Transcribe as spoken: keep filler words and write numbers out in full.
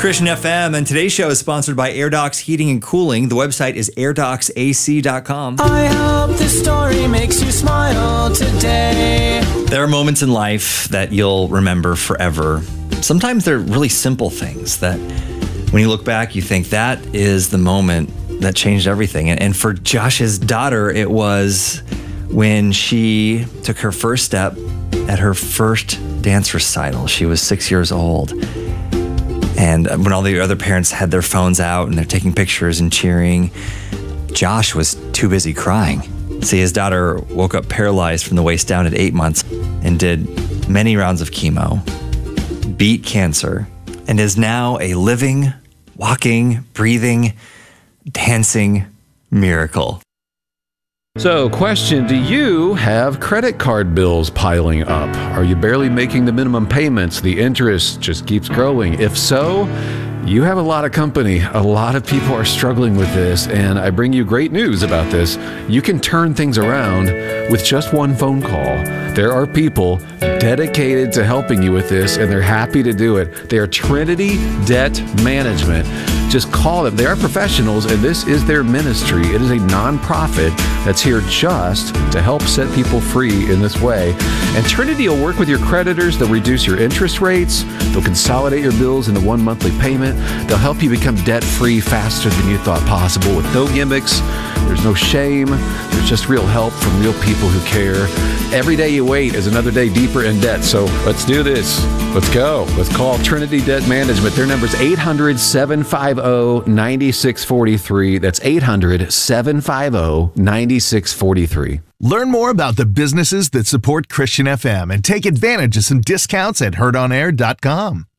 Christian F M, and today's show is sponsored by AirDocs Heating and Cooling. The website is air docs a c dot com. I hope this story makes you smile today. There are moments in life that you'll remember forever. Sometimes they're really simple things that when you look back, you think that is the moment that changed everything. And for Josh's daughter, it was when she took her first step at her first dance recital. She was six years old. And when all the other parents had their phones out and they're taking pictures and cheering, Josh was too busy crying. See, his daughter woke up paralyzed from the waist down at eight months and did many rounds of chemo, beat cancer, and is now a living, walking, breathing, dancing miracle. So, question, do you have credit card bills piling up? Are you barely making the minimum payments? The interest just keeps growing. If so, you have a lot of company. A lot of people are struggling with this, and I bring you great news about this. You can turn things around with just one phone call. There are people dedicated to helping you with this, and they're happy to do it. They are Trinity Debt Management. Just call them. They are professionals, and this is their ministry. It is a nonprofit that's here just to help set people free in this way. And Trinity will work with your creditors. They'll reduce your interest rates. They'll consolidate your bills into one monthly payment. They'll help you become debt-free faster than you thought possible with no gimmicks. There's no shame. There's just real help from real people who care. Every day you wait is another day deeper in debt. So let's do this. Let's go. Let's call Trinity Debt Management. Their number is eight hundred, seven five zero, nine six four three. That's eight hundred, seven five zero, nine six four three. Learn more about the businesses that support Christian F M and take advantage of some discounts at heard on air dot com.